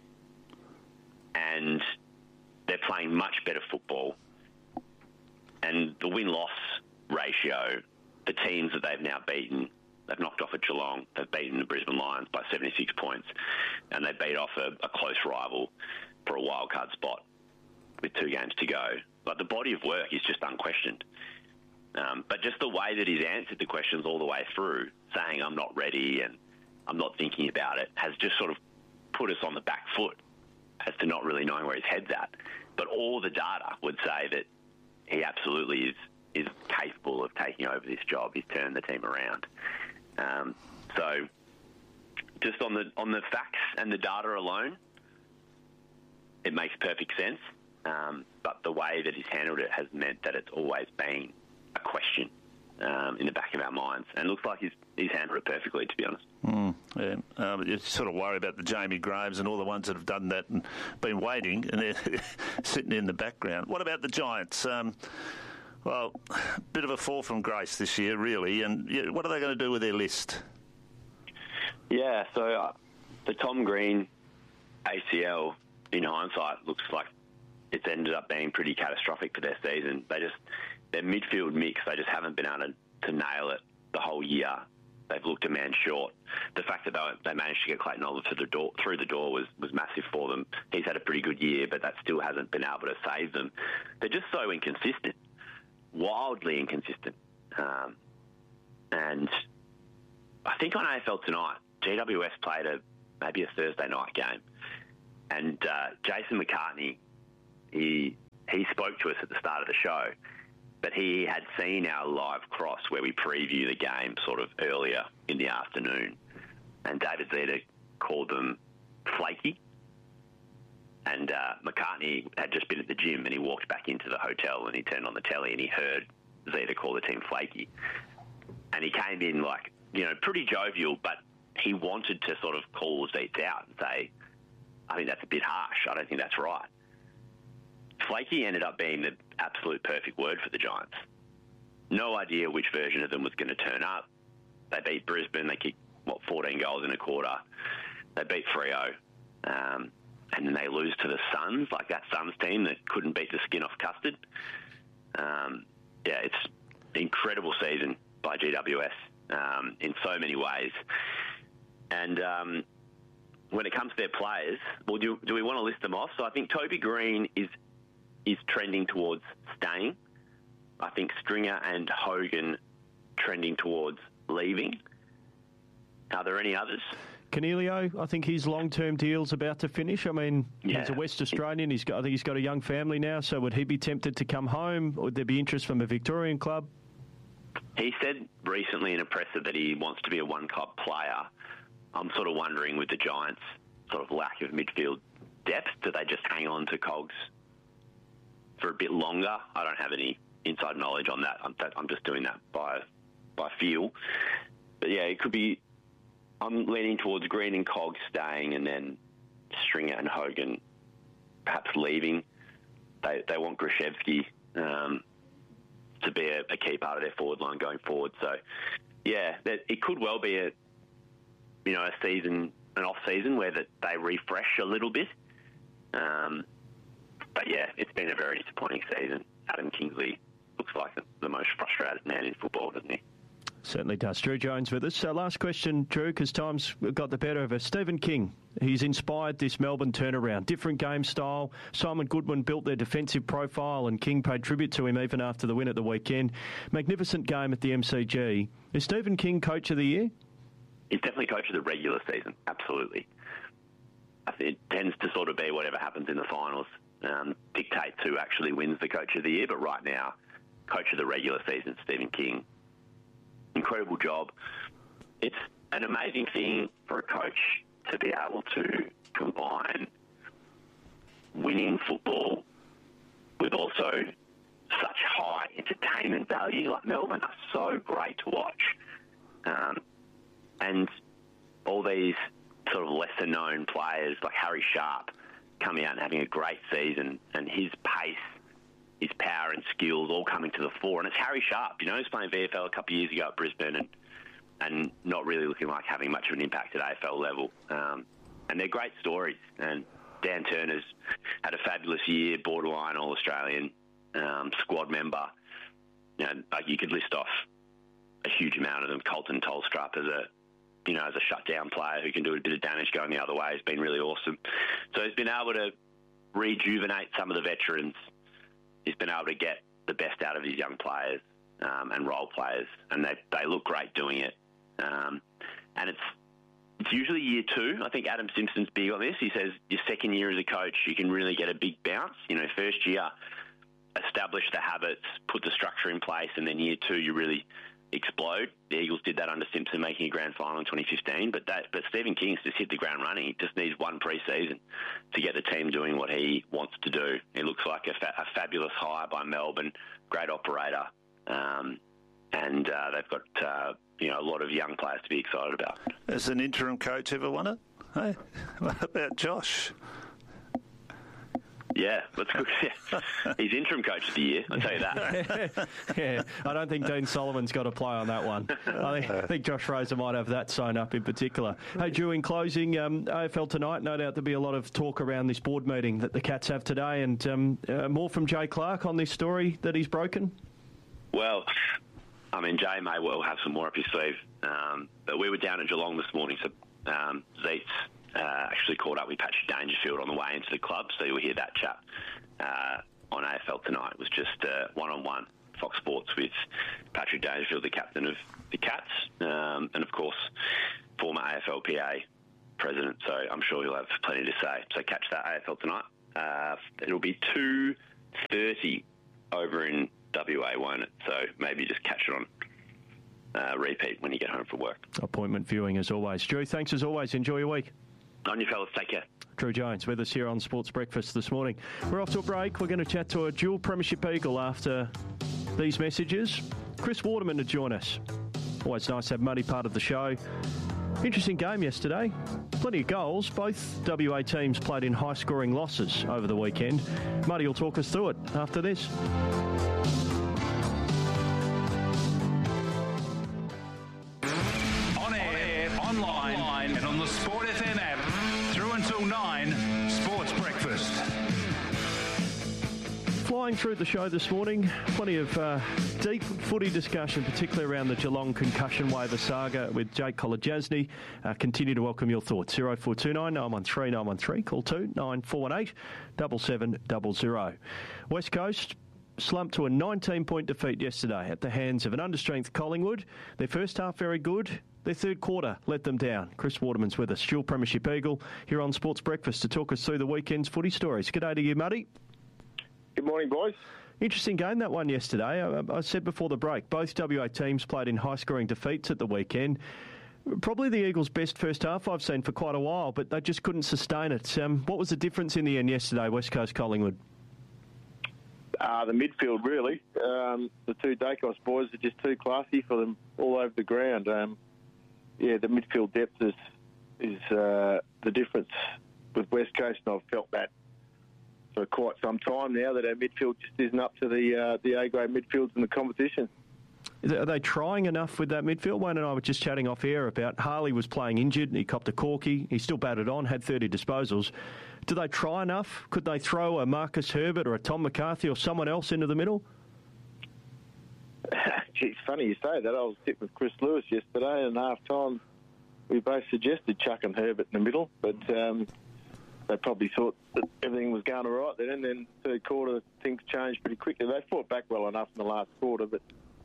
Speaker 6: And they're playing much better football. And the win-loss ratio, the teams that they've now beaten, they've knocked off at Geelong, they've beaten the Brisbane Lions by 76 points, and they beat off a close rival for a wildcard spot with 2 games to go. But the body of work is just unquestioned. But just the way that he's answered the questions all the way through, saying I'm not ready and I'm not thinking about it, has just sort of put us on the back foot as to not really knowing where his head's at. But all the data would say that he absolutely is capable of taking over this job. He's turned the team around. So just on the facts and the data alone, it makes perfect sense. But the way that he's handled it has meant that it's always been a question in the back of our minds. And it looks like he's handled it perfectly, to be honest.
Speaker 1: But you sort of worry about the Jamie Graves and all the ones that have done that and been waiting and they're sitting in the background. What about the Giants? Well, a bit of a fall from grace this year, really. And what are they going to do with their list?
Speaker 6: Yeah, so the Tom Green ACL, in hindsight, looks like it's ended up being pretty catastrophic for their season. Their midfield mix, they just haven't been able to nail it the whole year. They've looked a man short. The fact that they managed to get Clayton Oliver through the door was massive for them. He's had a pretty good year, but that still hasn't been able to save them. They're just so inconsistent, wildly inconsistent. And I think on AFL Tonight, GWS played maybe a Thursday night game, and Jason McCartney, he spoke to us at the start of the show, but he had seen our live cross where we preview the game sort of earlier in the afternoon, and David Zeta called them flaky, and McCartney had just been at the gym and he walked back into the hotel and he turned on the telly and he heard Zeta call the team flaky, and he came in pretty jovial, but he wanted to sort of call Zeets out and say, I think that's a bit harsh. I don't think that's right. Flaky ended up being the absolute perfect word for the Giants. No idea which version of them was going to turn up. They beat Brisbane. They kicked, 14 goals in a quarter. They beat Freo. And then they lose to the Suns, like that Suns team that couldn't beat the skin off custard. It's an incredible season by GWS in so many ways. And when it comes to their players, well, do we want to list them off? So I think Toby Green is trending towards staying. I think Stringer and Hogan trending towards leaving. Are there any others?
Speaker 3: Coniglio, I think his long-term deal's about to finish. I mean, he's a West Australian. I think he's got a young family now, so would he be tempted to come home? Would there be interest from a Victorian club?
Speaker 6: He said recently in a presser that he wants to be a one-club player. I'm sort of wondering, with the Giants' sort of lack of midfield depth, do they just hang on to Cogs for a bit longer? I don't have any inside knowledge on that. I'm just doing that by feel. But yeah, it could be. I'm leaning towards Green and Cogs staying, and then Stringer and Hogan perhaps leaving. They want Grishevsky to be a key part of their forward line going forward. So yeah, it could well be a season, an off season where they refresh a little bit. But yeah, it's been a very disappointing season. Adam Kingsley looks like the most frustrated man in football, doesn't he?
Speaker 3: Certainly does. Drew Jones with us. Last question, Drew, because time's got the better of us. Stephen King, he's inspired this Melbourne turnaround. Different game style. Simon Goodwin built their defensive profile and King paid tribute to him even after the win at the weekend. Magnificent game at the MCG. Is Stephen King Coach of the Year?
Speaker 6: He's definitely Coach of the regular season, absolutely. I think it tends to sort of be whatever happens in the finals dictates who actually wins the Coach of the Year, but right now, Coach of the regular season, Stephen King. Incredible job. It's an amazing thing for a coach to be able to combine winning football with also such high entertainment value. Like Melbourne are so great to watch. And all these sort of lesser-known players like Harry Sharp coming out and having a great season, and his pace, his power and skills all coming to the fore. And it's Harry Sharp, he was playing VFL a couple of years ago at Brisbane and not really looking like having much of an impact at AFL level. And they're great stories. And Dan Turner's had a fabulous year, borderline All-Australian squad member. You could list off a huge amount of them. Colton Tolstrup as a shutdown player who can do a bit of damage going the other way has been really awesome. So he's been able to rejuvenate some of the veterans. He's been able to get the best out of his young players and role players, and they look great doing it. And it's usually year two. I think Adam Simpson's big on this. He says your second year as a coach, you can really get a big bounce. First year, establish the habits, put the structure in place, and then year two, you really explode. The Eagles did that under Simpson, making a grand final in 2015. But Stephen King's just hit the ground running. He just needs one pre-season to get the team doing what he wants to do. It looks like a fabulous hire by Melbourne, great operator. and they've got a lot of young players to be excited about.
Speaker 1: Has an interim coach ever won it? Hey, what about Josh?
Speaker 6: Yeah, that's good. Yeah. He's interim coach of the year, I'll tell you that.
Speaker 3: Yeah, I don't think Dean Solomon's got a play on that one. I think Josh Fraser might have that sewn up in particular. Hey, Drew, in closing, AFL tonight, no doubt there'll be a lot of talk around this board meeting that the Cats have today, and more from Jay Clark on this story that he's broken?
Speaker 6: Well, I mean, Jay may well have some more up his sleeve, but we were down at Geelong this morning, so Zeitz actually caught up with Patrick Dangerfield on the way into the club, so you'll hear that chat on AFL tonight. It was just one-on-one Fox Sports with Patrick Dangerfield, the captain of the Cats, and of course former AFLPA president, so I'm sure he'll have plenty to say. So catch that AFL tonight. It'll be 2:30 over in WA, won't it? So maybe just catch it on repeat when you get home from work.
Speaker 3: Appointment viewing as always. Drew, thanks as always. Enjoy your week.
Speaker 6: On you fellas, take care.
Speaker 3: Drew Jones with us here on Sports Breakfast this morning. We're off to a break. We're going to chat to a dual premiership Eagle after these messages. Chris Waterman to join us. Always nice to have Muddy part of the show. Interesting game yesterday. Plenty of goals. Both WA teams played in high-scoring losses over the weekend. Muddy will talk us through it after this.
Speaker 4: On air, online, and on the Sport FM app. Through until 9, Sports Breakfast.
Speaker 3: Flying through the show this morning, plenty of deep footy discussion, particularly around the Geelong concussion waiver saga with Jake Kolodjasny. Continue to welcome your thoughts. 0429 913 913. Call 2 9418 7700. West Coast slumped to a 19-point defeat yesterday at the hands of an understrength Collingwood. Their first half very good. Their third quarter let them down. Chris Waterman's with us, dual premiership Eagle, here on Sports Breakfast to talk us through the weekend's footy stories. G'day to you, Muddy.
Speaker 7: Good morning, boys.
Speaker 3: Interesting game, that one yesterday. I said before the break, both WA teams played in high-scoring defeats at the weekend. Probably the Eagles' best first half I've seen for quite a while, but they just couldn't sustain it. What was the difference in the end yesterday, West Coast Collingwood?
Speaker 7: The midfield, really. The two Dacos boys are just too classy for them all over the ground. The midfield depth is the difference with West Coast, and I've felt that for quite some time now, that our midfield just isn't up to the A-grade midfields in the competition.
Speaker 3: Are they trying enough with that midfield? Wayne and I were just chatting off air about Harley was playing injured. He copped a corky. He still batted on, had 30 disposals. Do they try enough? Could they throw a Marcus Herbert or a Tom McCarthy or someone else into the middle?
Speaker 7: It's funny you say that. I was sitting with Chris Lewis yesterday, and half-time we both suggested chucking Herbert in the middle, but they probably thought that everything was going all right then, and then third quarter things changed pretty quickly. They fought back well enough in the last quarter, but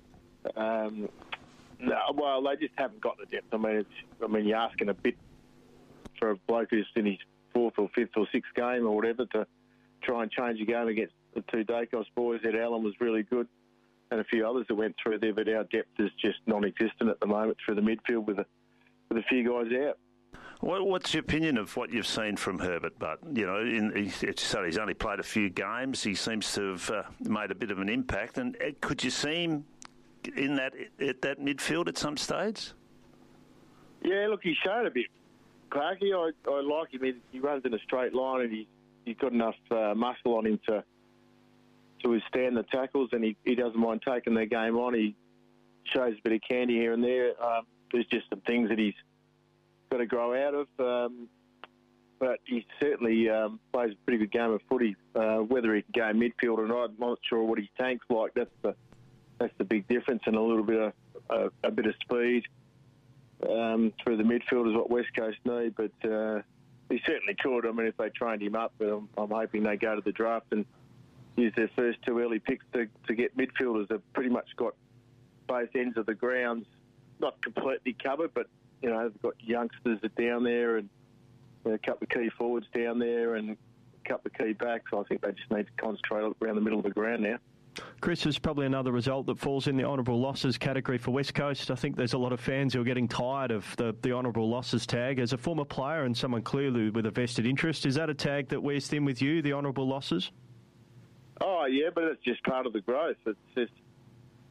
Speaker 7: they just haven't got the depth. I mean, you're asking a bit for a bloke who's in his fourth or fifth or sixth game or whatever to try and change a game against the two Dacos boys. Ed Allen was really good, and a few others that went through there, but our depth is just non-existent at the moment through the midfield with a few guys out.
Speaker 1: What's your opinion of what you've seen from Herbert? But he's only played a few games. He seems to have made a bit of an impact. And could you see him in that midfield at some stage?
Speaker 7: Yeah, look, he's shown a bit. Clarky, I like him. He runs in a straight line, and he's got enough muscle on him to withstand the tackles, and he doesn't mind taking their game on. He shows a bit of candy here and there. There's just some things that he's got to grow out of, but he certainly plays a pretty good game of footy. Whether he can go midfield or not, I'm not sure what his tank's like. That's the big difference, and a little bit of a bit of speed through the midfield is what West Coast need. But he certainly could. I mean, if they trained him up, but I'm hoping they go to the draft and use their first two early picks to get midfielders. They've pretty much got both ends of the grounds not completely covered, but they've got youngsters down there and a couple of key forwards down there and a couple of key backs. I think they just need to concentrate around the middle of the ground now.
Speaker 3: Chris, is probably another result that falls in the honourable losses category for West Coast. I think there's a lot of fans who are getting tired of the honourable losses tag. As a former player and someone clearly with a vested interest, is that a tag that wears thin with you, the honourable losses?
Speaker 7: Oh, yeah, but it's just part of the growth. It's just,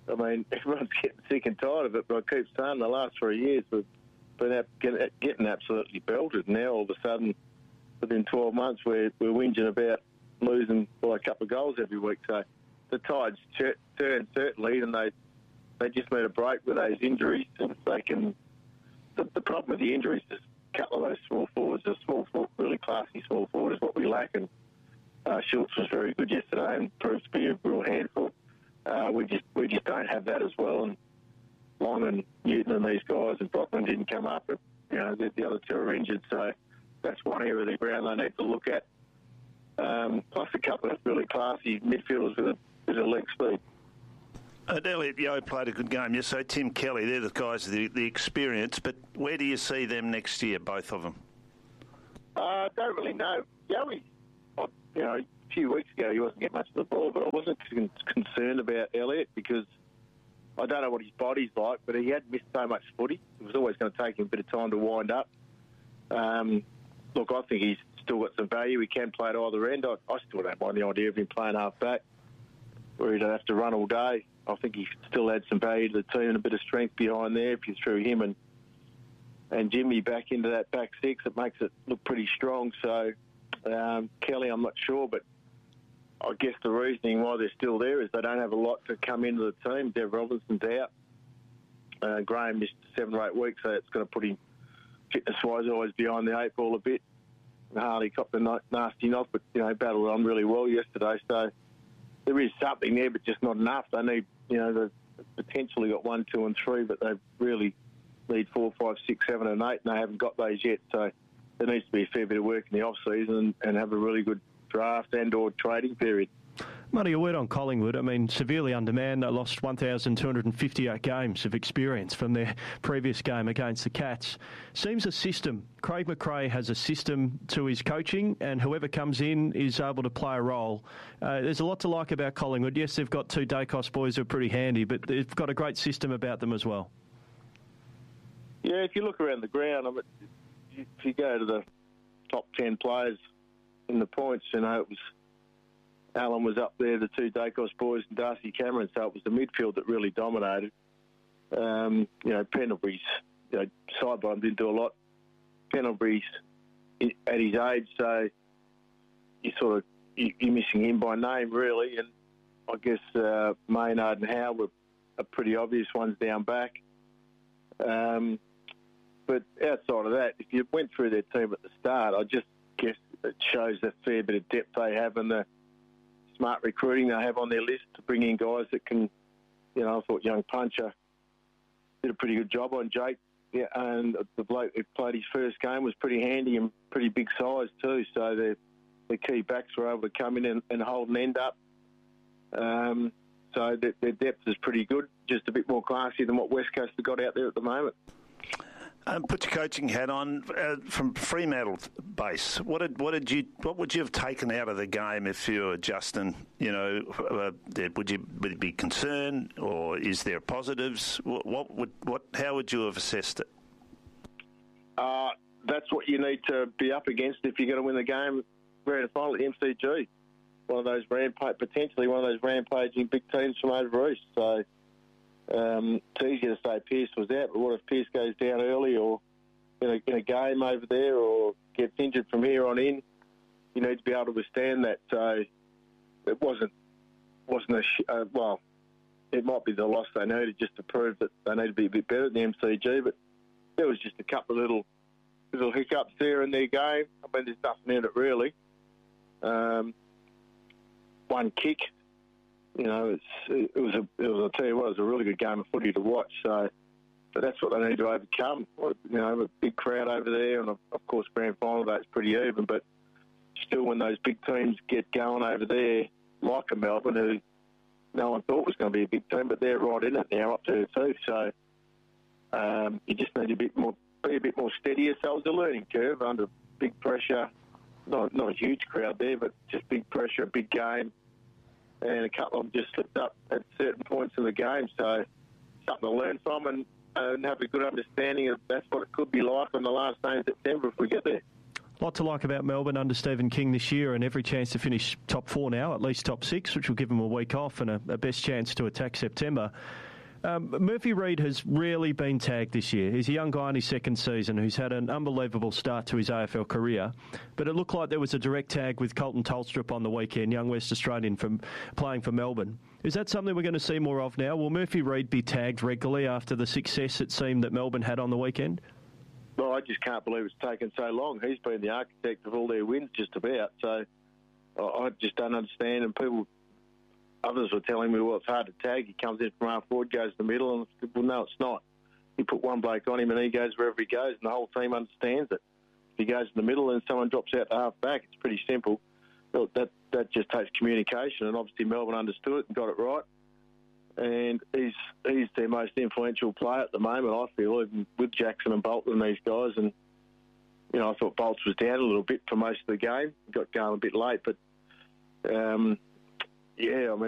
Speaker 7: I mean, everyone's getting sick and tired of it, but I keep saying the last 3 years we've been getting absolutely belted. Now, all of a sudden, within 12 months, we're whinging about losing by a couple of goals every week. So the tide's turned, certainly, and they just need a break with those injuries. And if they can... The problem with the injuries is a couple of those small forwards, really classy small forward is what we lack. And Schultz was very good yesterday and proved to be a real handful. We just don't have that as well. And Long and Newton and these guys and Brockman didn't come up. But, the other two are injured, so that's one area of the ground they need to look at. Plus a couple of really classy midfielders with a bit of leg speed.
Speaker 1: Elliot Yeo played a good game yesterday. Tim Kelly, they're the guys with the experience, but where do you see them next year, both of them?
Speaker 7: I don't really know. Yoey, a few weeks ago he wasn't getting much of the ball, but I wasn't concerned about Elliot because I don't know what his body's like, but he had missed so much footy. It was always going to take him a bit of time to wind up. Look, I think he's still got some value. He can play at either end. I still don't mind the idea of him playing half back where he don't have to run all day. I think he still adds some value to the team and a bit of strength behind there. If you threw him and Jimmy back into that back six, it makes it look pretty strong. So Kelly, I'm not sure, but I guess the reasoning why they're still there is they don't have a lot to come into the team. Dev Robinson's out. Graham missed 7 or 8 weeks, so it's going to put him fitness-wise always behind the 8 ball a bit. Harley copped a nasty knock, but battled on really well yesterday. So there is something there, but just not enough. They need, they've potentially got 1, 2 and 3, but they really need 4, 5, 6, 7 and 8, and they haven't got those yet. So there needs to be a fair bit of work in the off-season and have a really good draft and or trading period.
Speaker 3: Muddy, a word on Collingwood. I mean, severely undermanned. They lost 1,258 games of experience from their previous game against the Cats. Seems a system. Craig McRae has a system to his coaching, and whoever comes in is able to play a role. There's a lot to like about Collingwood. Yes, they've got 2 Dacos boys who are pretty handy, but they've got a great system about them as well.
Speaker 7: Yeah, if you look around the ground, if you go to the top 10 players in the points, it was Allen was up there, the 2 Dacos boys and Darcy Cameron, so it was the midfield that really dominated. Pendlebury's, sideline didn't do a lot. Pendlebury's at his age, so you're missing him by name, really, and I guess Maynard and Howe were pretty obvious ones down back. But outside of that, if you went through their team at the start, I just guess it shows a fair bit of depth they have and the smart recruiting they have on their list to bring in guys that can, I thought young Puncher did a pretty good job on Jake. Yeah, and the bloke who played his first game was pretty handy and pretty big size too. So their key backs were able to come in and hold an end up. So their depth is pretty good, just a bit more classy than what West Coast have got out there at the moment.
Speaker 1: Put your coaching hat on from Fremantle base. What would you have taken out of the game if you were Justin? Would you be concerned, or is there positives? How would you have assessed it?
Speaker 7: That's what you need to be up against if you're going to win the game. Grand final at the MCG. Potentially one of those rampaging big teams from over east. So. It's easier to say Pearce was out, but what if Pearce goes down early or in a game over there or gets injured from here on in? You need to be able to withstand that. So it wasn't it might be the loss they needed just to prove that they need to be a bit better at the MCG, but there was just a couple of little hiccups there in their game. I mean, there's nothing in it really. One kick. It was I'll tell you what, it was a really good game of footy to watch. So, but that's what they need to overcome. A big crowd over there, and of course, grand final day is pretty even. But still, when those big teams get going over there, like a Melbourne, who no one thought was going to be a big team, but they're right in it now, up to 2. So, you just need be a bit more steadier. So it was a learning curve under big pressure. Not a huge crowd there, but just big pressure, a big game. And a couple of them just slipped up at certain points in the game. So something to learn from and have a good understanding of that's what it could be like on the last day of September if we get there.
Speaker 3: lot to like about Melbourne under Stephen King this year, and every chance to finish top 4 now, at least top 6, which will give them a week off and a best chance to attack September. Murphy Reid has rarely been tagged this year. He's a young guy in his second season who's had an unbelievable start to his AFL career. But it looked like there was a direct tag with Colton Tolstrup on the weekend, young West Australian from playing for Melbourne. Is that something we're going to see more of now? Will Murphy Reid be tagged regularly after the success it seemed that Melbourne had on the weekend?
Speaker 7: Well, I just can't believe it's taken so long. He's been the architect of all their wins just about. So I just don't understand. And others were telling me, well, it's hard to tag. He comes in from half forward, goes to the middle, and I said, well, no, it's not. You put one bloke on him and he goes wherever he goes, and the whole team understands it. If he goes in the middle and someone drops out to half back, it's pretty simple. Well, that just takes communication, and obviously Melbourne understood it and got it right. And he's their most influential player at the moment, I feel, even with Jackson and Bolton and these guys. And, you know, I thought Bolts was down a little bit for most of the game. Got going a bit late, but, yeah, I mean,